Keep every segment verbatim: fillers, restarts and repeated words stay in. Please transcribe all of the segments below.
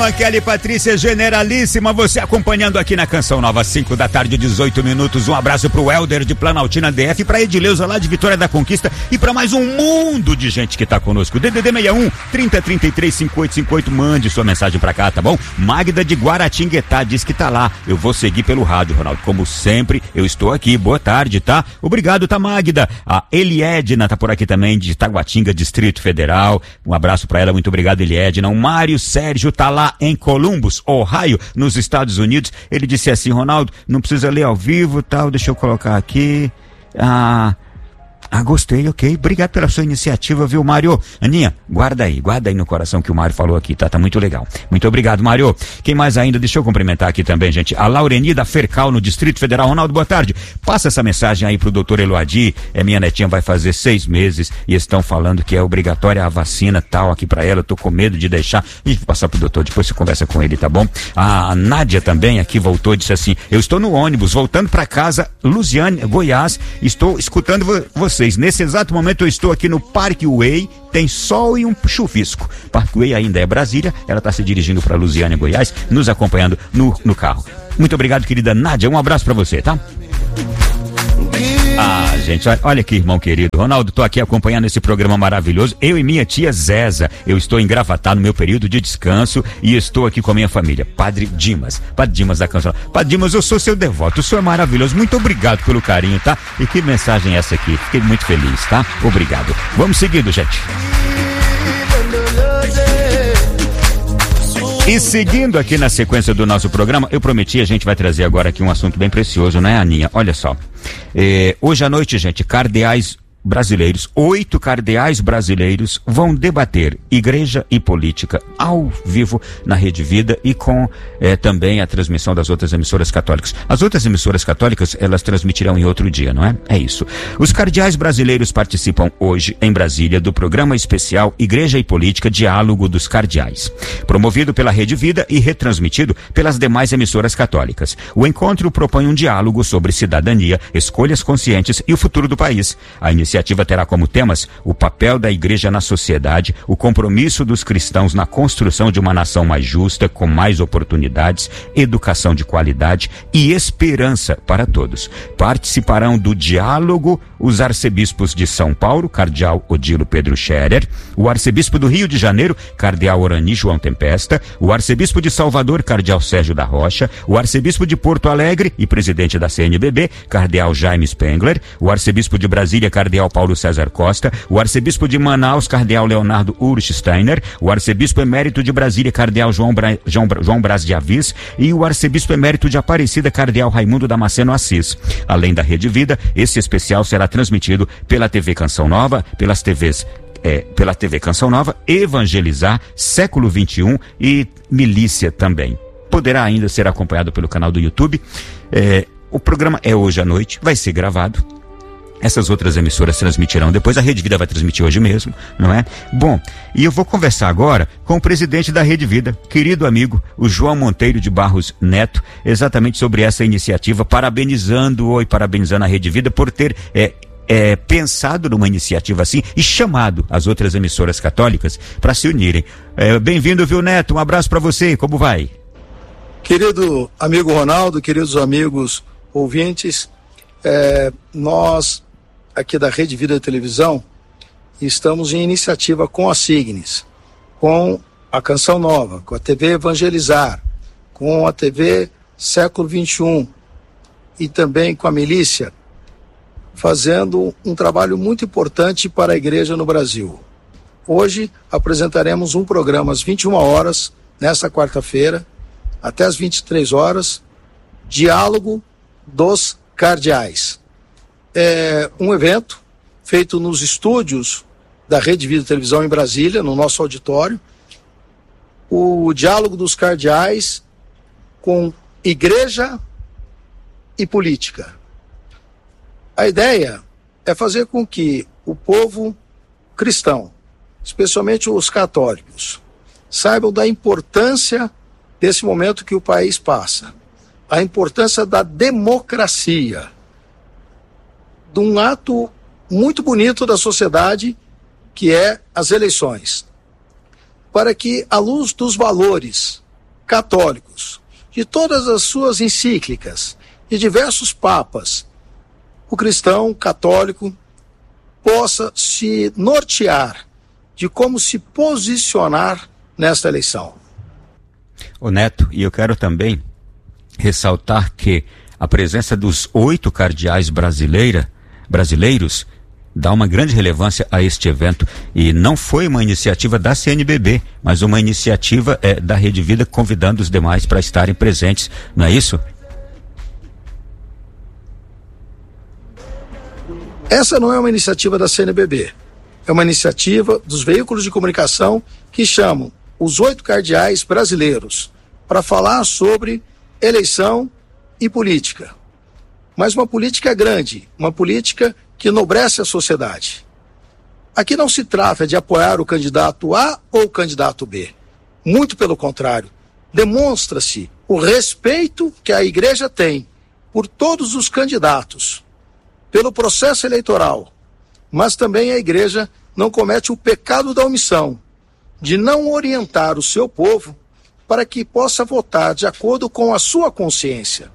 Kelly Patrícia Generalíssima, você acompanhando aqui na Canção Nova, cinco da tarde, dezoito minutos. Um abraço pro Helder de Planaltina D F, pra Edileuza lá de Vitória da Conquista e pra mais um mundo de gente que tá conosco. D D D sessenta e um, trinta, trinta e três, cinquenta e oito cinquenta e oito, mande sua mensagem pra cá, tá bom? Magda de Guaratinguetá diz que tá lá. Eu vou seguir pelo rádio, Ronaldo. Como sempre, eu estou aqui. Boa tarde, tá? Obrigado, tá, Magda? A Eliedna tá por aqui também, de Taguatinga, Distrito Federal. Um abraço pra ela, muito obrigado, Eliedna. O Mário Sérgio tá lá em Columbus, Ohio, nos Estados Unidos. Ele disse assim: Ronaldo, não precisa ler ao vivo, tal, deixa eu colocar aqui. Ah, ah, gostei, ok. Obrigado pela sua iniciativa, viu, Mário? Aninha, guarda aí, guarda aí no coração que o Mário falou aqui, tá? Tá muito legal. Muito obrigado, Mário. Quem mais ainda? Deixa eu cumprimentar aqui também, gente. A Laureni da Fercal, no Distrito Federal. Ronaldo, boa tarde. Passa essa mensagem aí pro doutor Eloadi. É, minha netinha vai fazer seis meses e estão falando que é obrigatória a vacina tal aqui pra ela. Eu tô com medo de deixar. E passar pro doutor, depois você conversa com ele, tá bom? A Nádia também aqui voltou e disse assim: eu estou no ônibus, voltando pra casa, Lusiane, Goiás. Estou escutando vo- vocês. Nesse exato momento eu estou aqui no Parkway, tem sol e um chuvisco. Parkway ainda é Brasília, ela está se dirigindo para Lusiânia, Goiás, nos acompanhando no, no carro. Muito obrigado, querida Nádia, um abraço para você, tá? Ah, gente, olha, olha aqui, irmão querido. Ronaldo, tô aqui acompanhando esse programa maravilhoso. Eu e minha tia Zeza. Eu estou em Gravatá no meu período de descanso e estou aqui com a minha família. Padre Dimas. Padre Dimas da Canção. Padre Dimas, eu sou seu devoto. O senhor é maravilhoso. Muito obrigado pelo carinho, tá? E que mensagem é essa aqui? Fiquei muito feliz, tá? Obrigado. Vamos seguindo, gente. E seguindo aqui na sequência do nosso programa, eu prometi, a gente vai trazer agora aqui um assunto bem precioso, né, Aninha? Olha só, é, hoje à noite, gente, cardeais brasileiros, oito cardeais brasileiros vão debater igreja e política ao vivo na Rede Vida e com eh, também a transmissão das outras emissoras católicas. As outras emissoras católicas, elas transmitirão em outro dia, não é? É isso. Os cardeais brasileiros participam hoje em Brasília do programa especial Igreja e Política Diálogo dos Cardeais, promovido pela Rede Vida e retransmitido pelas demais emissoras católicas. O encontro propõe um diálogo sobre cidadania, escolhas conscientes e o futuro do país. A iniciativa A iniciativa terá como temas o papel da igreja na sociedade, o compromisso dos cristãos na construção de uma nação mais justa, com mais oportunidades, educação de qualidade e esperança para todos. Participarão do diálogo os arcebispos de São Paulo, cardeal Odilo Pedro Scherer, o arcebispo do Rio de Janeiro, cardeal Orani João Tempesta, o arcebispo de Salvador, cardeal Sérgio da Rocha, o arcebispo de Porto Alegre e presidente da C N B B, cardeal Jaime Spengler, o arcebispo de Brasília, cardeal Paulo César Costa, o arcebispo de Manaus, cardeal Leonardo Ulrich Steiner, o arcebispo emérito de Brasília, cardeal João, Bra... João, Bra... João Braz de Avis e o arcebispo emérito de Aparecida, cardeal Raimundo Damasceno Assis. Além da Rede Vida, esse especial será transmitido pela T V Canção Nova, pelas T Vs É, pela T V Canção Nova, Evangelizar, Século vinte e um e Milícia também. Poderá ainda ser acompanhado pelo canal do YouTube. É, o programa é hoje à noite, vai ser gravado. Essas outras emissoras transmitirão depois, a Rede Vida vai transmitir hoje mesmo, não é? Bom, e eu vou conversar agora com o presidente da Rede Vida, querido amigo, o João Monteiro de Barros Neto, exatamente sobre essa iniciativa, parabenizando-o e parabenizando a Rede Vida por ter é, é, pensado numa iniciativa assim e chamado as outras emissoras católicas para se unirem. É, bem-vindo, viu, Neto? Um abraço para você, como vai? Querido amigo Ronaldo, queridos amigos ouvintes, é, nós aqui da Rede Vida Televisão estamos em iniciativa com a Signes, com a Canção Nova, com a T V Evangelizar, com a T V Século vinte e um e também com a Milícia, fazendo um trabalho muito importante para a igreja no Brasil. Hoje apresentaremos um programa às vinte e uma horas, nesta quarta-feira, até às vinte e três horas, Diálogo dos Cardeais. É um evento feito nos estúdios da Rede Vida Televisão em Brasília, no nosso auditório. O Diálogo dos Cardeais com igreja e política. A ideia é fazer com que o povo cristão, especialmente os católicos, saibam da importância desse momento que o país passa, a importância da democracia, de um ato muito bonito da sociedade, que é as eleições, para que, à luz dos valores católicos, de todas as suas encíclicas, de diversos papas, o cristão católico possa se nortear de como se posicionar nesta eleição. Ô Neto, e eu quero também ressaltar que a presença dos oito cardeais brasileira, brasileiros dá uma grande relevância a este evento, e não foi uma iniciativa da C N B B, mas uma iniciativa é, da Rede Vida, convidando os demais para estarem presentes, não é isso? Essa não é uma iniciativa da C N B B, é uma iniciativa dos veículos de comunicação que chamam os oito cardeais brasileiros para falar sobre eleição e política. Mas uma política grande, uma política que enobrece a sociedade. Aqui não se trata de apoiar o candidato A ou o candidato B. Muito pelo contrário, demonstra-se o respeito que a igreja tem por todos os candidatos, pelo processo eleitoral, mas também a igreja não comete o pecado da omissão, de não orientar o seu povo para que possa votar de acordo com a sua consciência.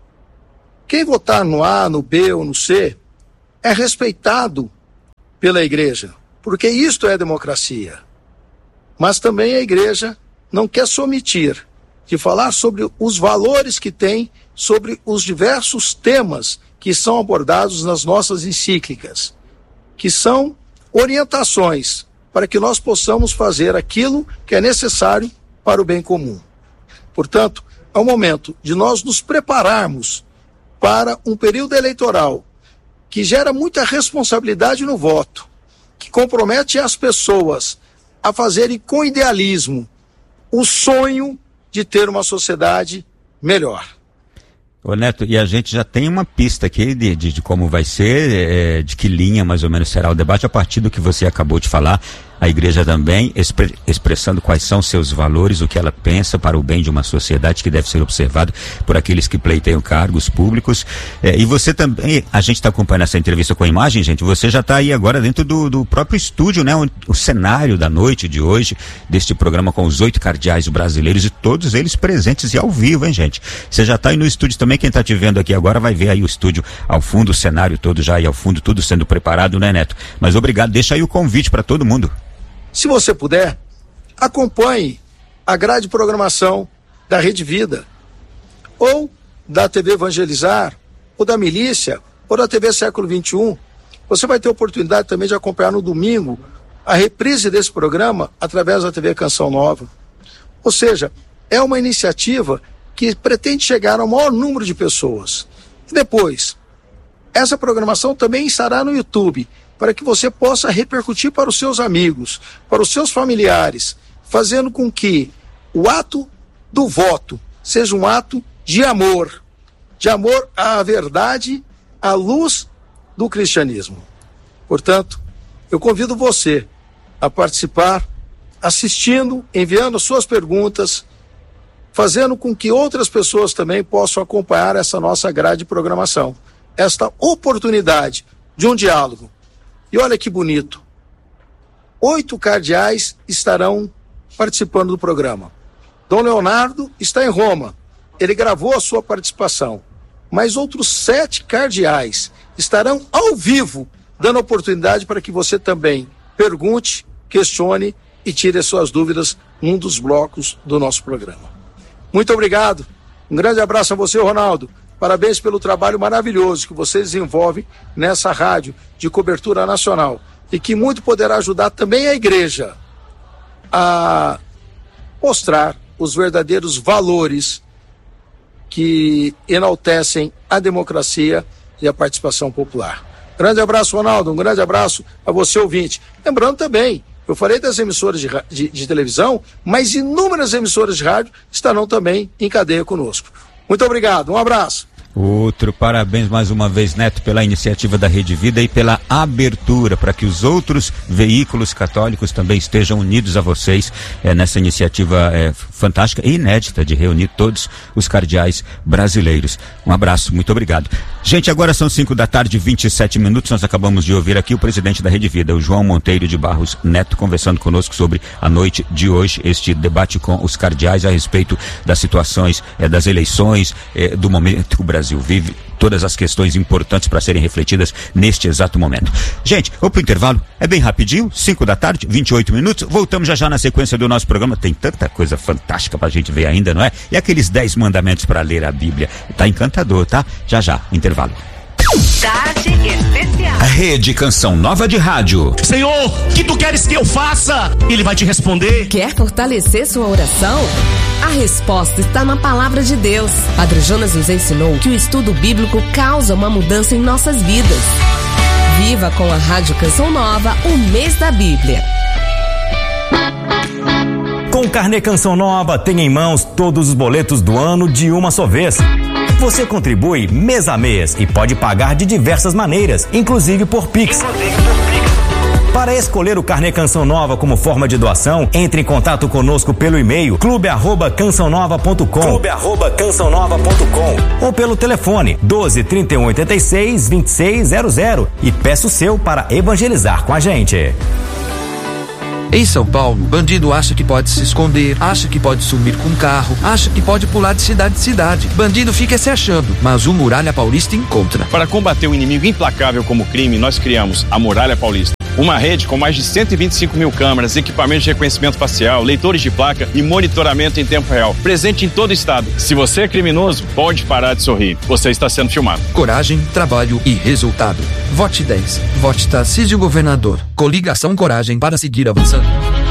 Quem votar no A, no B ou no C é respeitado pela igreja, porque isto é democracia. Mas também a igreja não quer se omitir de falar sobre os valores que tem, sobre os diversos temas que são abordados nas nossas encíclicas, que são orientações para que nós possamos fazer aquilo que é necessário para o bem comum. Portanto, é o momento de nós nos prepararmos para um período eleitoral que gera muita responsabilidade no voto, que compromete as pessoas a fazerem com idealismo o sonho de ter uma sociedade melhor. Ô Neto, e a gente já tem uma pista aqui de, de, de como vai ser, é, de que linha mais ou menos será o debate, a partir do que você acabou de falar. A igreja também expre, expressando quais são seus valores, o que ela pensa para o bem de uma sociedade que deve ser observado por aqueles que pleiteiam cargos públicos. É, e você também, a gente está acompanhando essa entrevista com a imagem, gente, você já está aí agora dentro do, do próprio estúdio, né? O, o cenário da noite de hoje, deste programa com os oito cardeais brasileiros e todos eles presentes e ao vivo, hein, gente? Você já está aí no estúdio também, quem está te vendo aqui agora vai ver aí o estúdio ao fundo, o cenário todo já aí ao fundo, tudo sendo preparado, né, Neto? Mas obrigado, deixa aí o convite para todo mundo. Se você puder, acompanhe a grade de programação da Rede Vida, ou da T V Evangelizar, ou da Milícia, ou da T V Século vinte e um. Você vai ter oportunidade também de acompanhar no domingo a reprise desse programa através da T V Canção Nova. Ou seja, é uma iniciativa que pretende chegar ao maior número de pessoas. E depois, essa programação também estará no YouTube, para que você possa repercutir para os seus amigos, para os seus familiares, fazendo com que o ato do voto seja um ato de amor, de amor à verdade, à luz do cristianismo. Portanto, eu convido você a participar, assistindo, enviando as suas perguntas, fazendo com que outras pessoas também possam acompanhar essa nossa grade de programação, esta oportunidade de um diálogo. E olha que bonito, oito cardeais estarão participando do programa. Dom Leonardo está em Roma, ele gravou a sua participação, mas outros sete cardeais estarão ao vivo, dando oportunidade para que você também pergunte, questione e tire as suas dúvidas num dos blocos do nosso programa. Muito obrigado, um grande abraço a você, Ronaldo. Parabéns pelo trabalho maravilhoso que você desenvolve nessa rádio de cobertura nacional e que muito poderá ajudar também a igreja a mostrar os verdadeiros valores que enaltecem a democracia e a participação popular. Grande abraço, Ronaldo, um grande abraço a você, ouvinte. Lembrando também, eu falei das emissoras de, de, de televisão, mas inúmeras emissoras de rádio estarão também em cadeia conosco. Muito obrigado, um abraço. Outro parabéns mais uma vez, Neto, pela iniciativa da Rede Vida e pela abertura para que os outros veículos católicos também estejam unidos a vocês é, nessa iniciativa é, fantástica e inédita de reunir todos os cardeais brasileiros. Um abraço, muito obrigado. Gente, agora são cinco da tarde, vinte e sete minutos. Nós acabamos de ouvir aqui o presidente da Rede Vida, o João Monteiro de Barros Neto, conversando conosco sobre a noite de hoje, este debate com os cardeais a respeito das situações é, das eleições, é, do momento que o Brasil vive, todas as questões importantes para serem refletidas neste exato momento. Gente, vou pro intervalo, é bem rapidinho, cinco da tarde, vinte e oito minutos, voltamos já já na sequência do nosso programa. Tem tanta coisa fantástica pra gente ver ainda, não é? E aqueles dez mandamentos para ler a Bíblia, tá encantador, tá? Já já, intervalo. Tarde especial. A Rede Canção Nova de Rádio. Senhor, que tu queres que eu faça? Ele vai te responder. Quer fortalecer sua oração? A resposta está na palavra de Deus. Padre Jonas nos ensinou que o estudo bíblico causa uma mudança em nossas vidas. Viva com a Rádio Canção Nova o mês da Bíblia. Com o Carnê Canção Nova, tem em mãos todos os boletos do ano de uma só vez. Você contribui mês a mês e pode pagar de diversas maneiras, inclusive por Pix. Para escolher o Carnê Canção Nova como forma de doação, entre em contato conosco pelo e-mail clube arroba canção nova ponto com clube arroba canção nova ponto com ou pelo telefone doze, trinta e um, oitenta e seis, vinte e seis zero zero e peça o seu para evangelizar com a gente. Em São Paulo, bandido acha que pode se esconder, acha que pode sumir com um carro, acha que pode pular de cidade em cidade. Bandido fica se achando, mas o Muralha Paulista encontra. Para combater um inimigo implacável como o crime, nós criamos a Muralha Paulista. Uma rede com mais de cento e vinte e cinco mil câmeras, equipamentos de reconhecimento facial, leitores de placa e monitoramento em tempo real. Presente em todo o estado. Se você é criminoso, pode parar de sorrir. Você está sendo filmado. Coragem, trabalho e resultado. Vote dez. Vote Tarcísio Governador. Coligação Coragem para seguir avançando.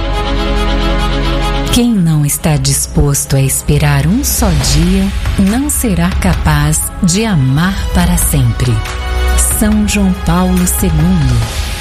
Quem não está disposto a esperar um só dia, não será capaz de amar para sempre. São João Paulo segundo.